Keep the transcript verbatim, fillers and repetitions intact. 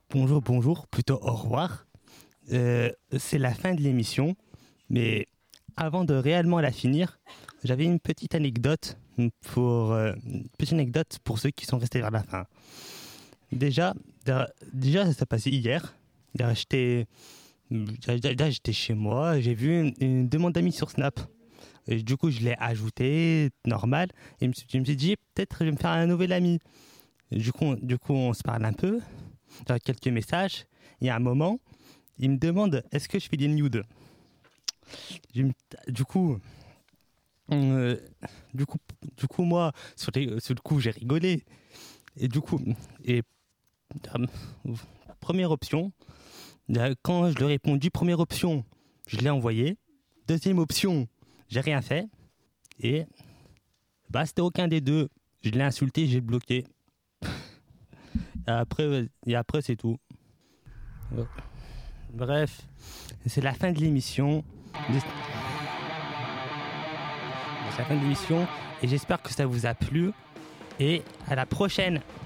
Bonjour, bonjour, plutôt au revoir. Euh, c'est la fin de l'émission, mais avant de réellement la finir, j'avais une petite anecdote pour euh, une petite anecdote pour ceux qui sont restés vers la fin. Déjà, déjà ça s'est passé hier. J'étais, là, j'étais chez moi, j'ai vu une, une demande d'amis sur Snap. Et du coup, je l'ai ajouté, normal. Et je me suis, je me suis dit, peut-être je vais me faire un nouvel ami. Et du coup, on, du coup, on se parle un peu. J'ai quelques messages. Il y a un moment, il me demande, est-ce que je fais des nudes ? Je me- Du coup, euh, du coup, du coup, moi, sur, les- sur le coup, j'ai rigolé. Et du coup, et euh, première option, euh, quand je lui ai répondu, première option, je l'ai envoyé. Deuxième option, j'ai rien fait. Et bah, c'était aucun des deux. Je l'ai insulté, j'ai bloqué. Et après, et après c'est tout. Bref, c'est la fin de l'émission. C'est la fin de l'émission et j'espère que ça vous a plu. Et à la prochaine.